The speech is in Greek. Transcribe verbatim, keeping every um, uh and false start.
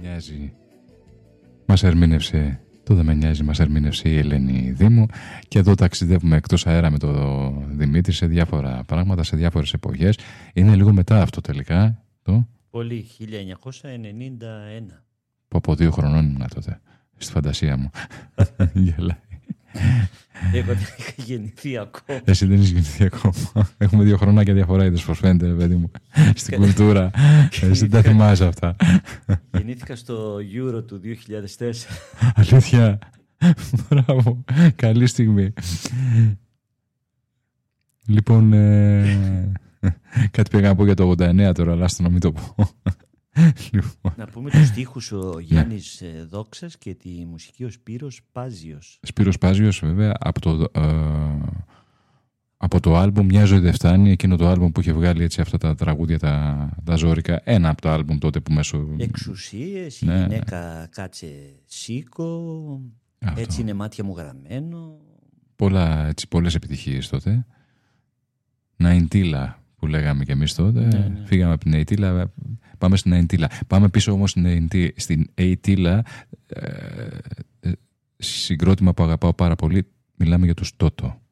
νοιάζει. Μας ερμήνευσε, το δεν με νοιάζει, μας ερμήνευσε η Ελένη Δήμου. Και εδώ ταξιδεύουμε εκτός αέρα με τον Δημήτρη σε διάφορα πράγματα, σε διάφορες εποχές. Είναι λίγο μετά αυτό τελικά. Το... Πολύ, χίλια εννιακόσια ενενήντα ένα. Που από δύο χρονών ήμουν τότε, στη φαντασία μου. Γελάει. Εγώ δεν είχα γεννηθεί ακόμα. Εσύ δεν είσαι γεννηθεί ακόμα. Έχουμε δύο χρονάκια διαφορά, είδες πως φαίνεται, ρε παιδί μου, στην κουλτούρα. Εσύ δεν τα θυμάσαι αυτά. Γεννήθηκα στο Euro του δύο χιλιάδες τέσσερα. Αλήθεια. Μπράβο. Καλή στιγμή. Λοιπόν, ε... κάτι πήγα να πω για το ογδόντα εννέα τώρα, αλλά στο να μην το πω. Λοιπόν. Να πούμε τους στίχους ο Γιάννης ναι. Δόξας και τη μουσική ο Σπύρος Πάζιος. Σπύρος Πάζιος, βέβαια, από το, ε, από το άλμπουμ «Μια ζωή δεν φτάνει», εκείνο το άλμπουμ που είχε βγάλει έτσι αυτά τα τραγούδια, τα, τα ζώρικα, ένα από τα άλμπουμ τότε που μέσω... Εξουσίες, ναι. Η γυναίκα κάτσε σήκω, αυτό. Έτσι είναι μάτια μου γραμμένο. Πολλά, έτσι, πολλές επιτυχίες τότε. Ναϊντίλα που λέγαμε κι εμείς τότε. Ναι, ναι. Φύγαμε από την Αιτήλα, πάμε στην Αιτήλα. Πάμε πίσω όμως στην Αιτήλα, ε, συγκρότημα που αγαπάω πάρα πολύ, μιλάμε για τους Τότο.